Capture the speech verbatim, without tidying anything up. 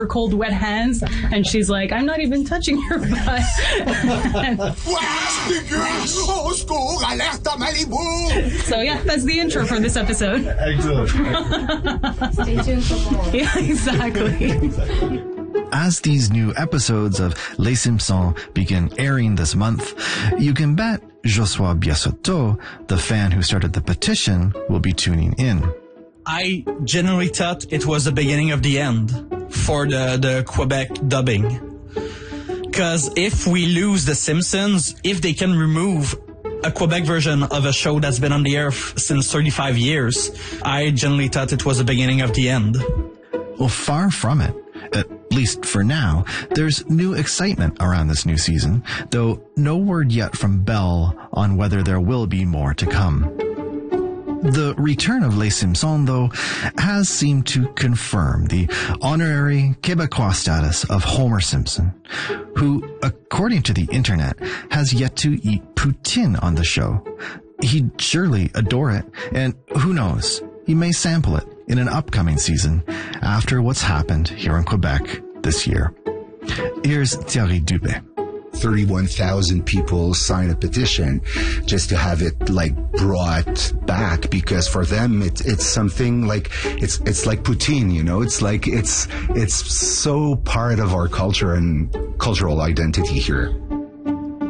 her cold, wet hands, and she's like, I'm not even touching your butt. So yeah, that's the intro for this episode. Excellent. Stay tuned for more. Yeah, exactly. As these new episodes of Les Simpsons begin airing this month, you can bet Josua Biasotto, the fan who started the petition, will be tuning in. I generally thought it was the beginning of the end for the, the Quebec dubbing. Because if we lose The Simpsons, if they can remove a Quebec version of a show that's been on the air f- since thirty-five years, I generally thought it was the beginning of the end. Well, far from it. At least for now, there's new excitement around this new season, though no word yet from Bell on whether there will be more to come. The return of Les Simpsons, though, has seemed to confirm the honorary Quebecois status of Homer Simpson, who, according to the internet, has yet to eat poutine on the show. He'd surely adore it, and who knows, he may sample it in an upcoming season after what's happened here in Quebec this year. Here's Thierry Dubé. thirty-one thousand people signed a petition just to have it like brought back, because for them it, it's something like it's it's like poutine, you know. It's like it's it's so part of our culture and cultural identity here.